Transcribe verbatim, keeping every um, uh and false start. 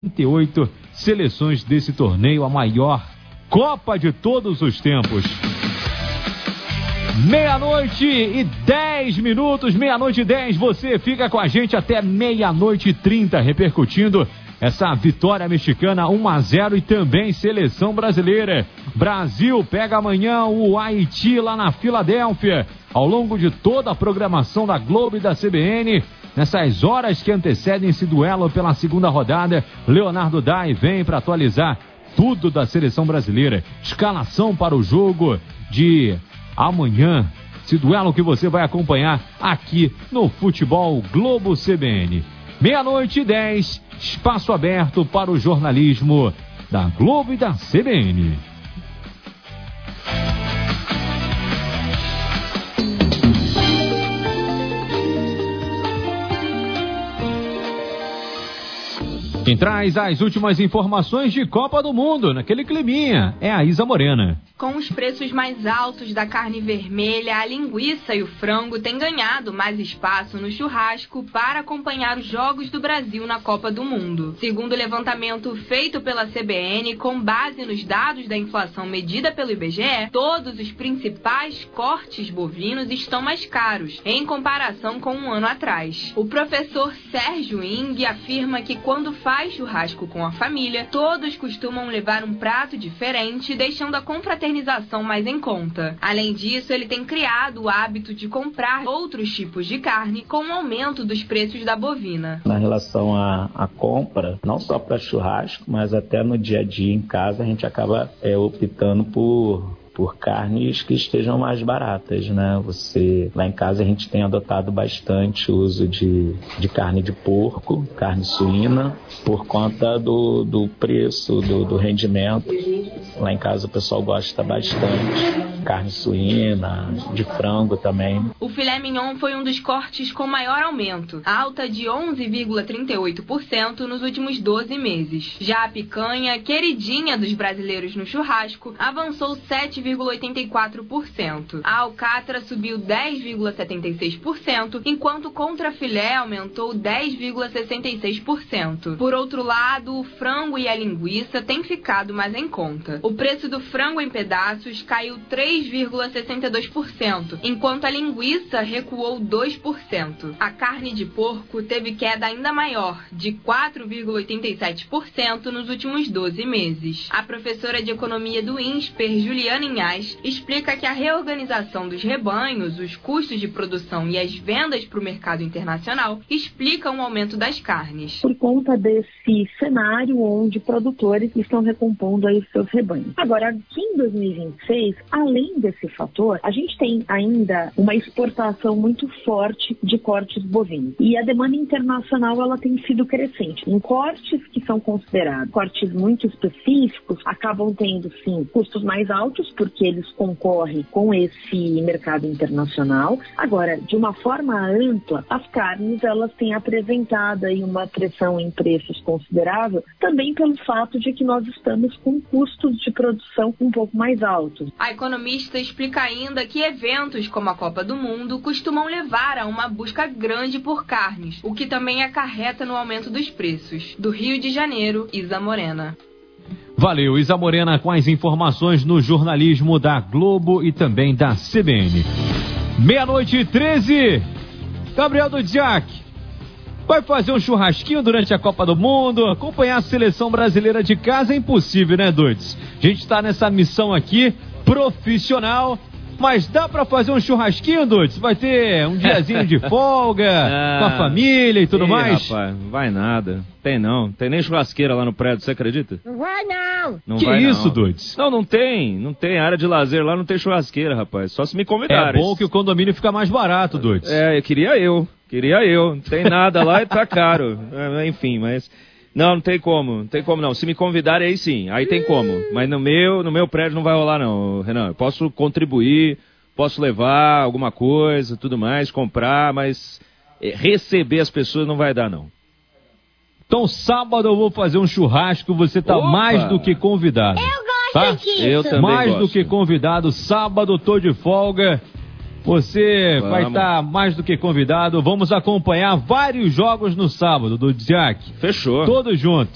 trinta e oito seleções desse torneio, a maior Copa de todos os tempos. Meia-noite e dez minutos, meia-noite e dez, você fica com a gente até meia-noite e trinta, repercutindo essa vitória mexicana um a zero e também seleção brasileira. Brasil pega amanhã o Haiti lá na Filadélfia. Ao longo de toda a programação da Globo e da C B N, nessas horas que antecedem esse duelo pela segunda rodada, Leonardo Dai vem para atualizar tudo da seleção brasileira. Escalação para o jogo de amanhã. Esse duelo que você vai acompanhar aqui no Futebol Globo C B N. Meia-noite e dez, espaço aberto para o jornalismo da Globo e da C B N. Quem traz as últimas informações de Copa do Mundo, naquele climinha, é a Isa Morena. Com os preços mais altos da carne vermelha, a linguiça e o frango têm ganhado mais espaço no churrasco para acompanhar os Jogos do Brasil na Copa do Mundo. Segundo o levantamento feito pela C B N, com base nos dados da inflação medida pelo I B G E, todos os principais cortes bovinos estão mais caros, em comparação com um ano atrás. O professor Sérgio Ing afirma que quando faz churrasco com a família, todos costumam levar um prato diferente, deixando a confraternização mais em conta. Além disso, ele tem criado o hábito de comprar outros tipos de carne com o aumento dos preços da bovina. Na relação à, à compra, não só para churrasco, mas até no dia a dia em casa, a gente acaba é, optando por... por carnes que estejam mais baratas, né? Você, lá em casa a gente tem adotado bastante o uso de, de carne de porco, carne suína, por conta do, do preço, do, do rendimento. Lá em casa o pessoal gosta bastante. Carne suína, de frango também. O filé mignon foi um dos cortes com maior aumento, alta de onze vírgula trinta e oito por cento nos últimos doze meses. Já a picanha, queridinha dos brasileiros no churrasco, avançou sete vírgula oitenta e quatro por cento. A alcatra subiu dez vírgula setenta e seis por cento, enquanto o contrafilé aumentou dez vírgula sessenta e seis por cento. Por outro lado, o frango e a linguiça têm ficado mais em conta. O preço do frango em pedaços caiu três vírgula sessenta e dois por cento, enquanto a linguiça recuou dois por cento. A carne de porco teve queda ainda maior, de quatro vírgula oitenta e sete por cento nos últimos doze meses. A professora de economia do INSPER, Juliana Inhas, explica que a reorganização dos rebanhos, os custos de produção e as vendas para o mercado internacional explicam o aumento das carnes. Por conta desse cenário onde produtores estão recompondo aí os seus rebanhos. Agora, aqui em dois mil e vinte e seis, além desse fator, a gente tem ainda uma exportação muito forte de cortes bovinos. E a demanda internacional ela tem sido crescente. Em cortes que são considerados cortes muito específicos, acabam tendo, sim, custos mais altos, porque eles concorrem com esse mercado internacional. Agora, de uma forma ampla, as carnes elas têm apresentado aí uma pressão em preços considerável, também pelo fato de que nós estamos com custos de produção um pouco mais altos. A economista explica ainda que eventos como a Copa do Mundo costumam levar a uma busca grande por carnes, o que também acarreta no aumento dos preços. Do Rio de Janeiro, Isa Morena. Valeu, Isa Morena, com as informações no jornalismo da Globo e também da C B N. Meia-noite e treze, Gabriel Dudziak vai fazer um churrasquinho durante a Copa do Mundo, acompanhar a seleção brasileira de casa é impossível, né, Dudes? A gente está nessa missão aqui, profissional, mas dá pra fazer um churrasquinho, Dudes? Vai ter um diazinho de folga, ah, com a família e tudo ei, mais? Rapaz, não vai nada. Tem não. Tem nem churrasqueira lá no prédio, você acredita? Não vai não. Não que vai, isso, não. Dudes? Não, não tem. Não tem área de lazer lá, não tem churrasqueira, rapaz. Só se me convidarem. É bom que o condomínio fica mais barato, Dudes. É, eu queria eu. Queria eu. Não tem nada lá e tá caro. É, enfim, mas... Não, não tem como, não tem como não. Se me convidarem aí sim, aí tem como. Mas no meu, no meu prédio não vai rolar não, Renan. Eu posso contribuir, posso levar alguma coisa, tudo mais, comprar, mas é, receber as pessoas não vai dar não. Então sábado eu vou fazer um churrasco, você tá Opa! mais do que convidado. Eu gosto tá? disso. Eu também mais gosto. do que convidado, sábado tô de folga. Você Vamos. vai estar mais do que convidado. Vamos acompanhar vários jogos no sábado do Dudziak. Fechou. Todos juntos.